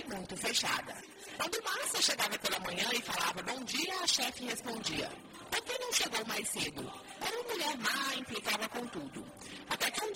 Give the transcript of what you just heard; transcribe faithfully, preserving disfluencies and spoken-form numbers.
muito fechada. Quando Márcia chegava pela manhã e falava bom dia, a chefe respondia: por que não chegou mais cedo? Era uma mulher má, implicava com tudo. Até que um